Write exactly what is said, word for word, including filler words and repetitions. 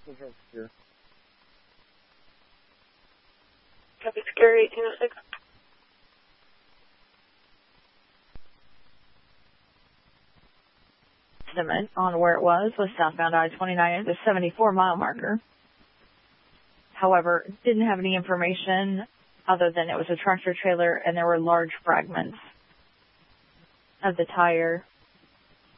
Here. Copy, Scary eighteen oh six. Estimate on where it was was southbound I twenty-nine at the seventy-four mile marker. However, didn't have any information other than it was a tractor trailer and there were large fragments of the tire